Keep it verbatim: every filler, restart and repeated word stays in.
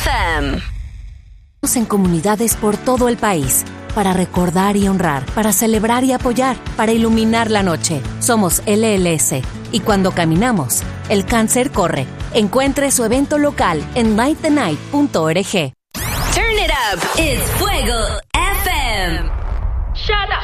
F M. En comunidades por todo el país, para recordar y honrar, para celebrar y apoyar, para iluminar la noche. Somos L L S y cuando caminamos, el cáncer corre. Encuentre su evento local en light the night punto org. Turn it up. It's Fuego F M. Shut up.